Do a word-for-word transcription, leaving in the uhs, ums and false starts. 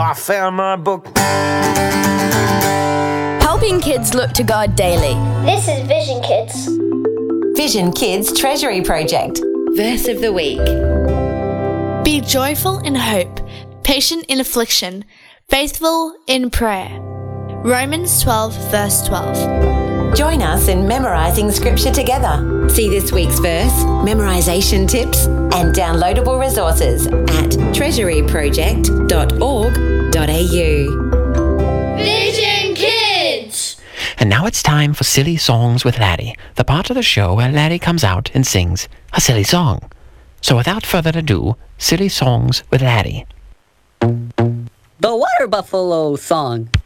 I found my book. Helping kids look to God daily. This is Vision Kids. Vision Kids Treasury Project. Verse of the week. Be joyful in hope, patient in affliction, faithful in prayer. Romans twelve, verse twelve. Join us in memorising scripture together. See this week's verse, memorisation tips, and downloadable resources at treasury project dot org dot a u. Vision Kids! And now it's time for Silly Songs with Laddie, the part of the show where Laddie comes out and sings a silly song. So without further ado, Silly Songs with Laddie. The Water Buffalo Song.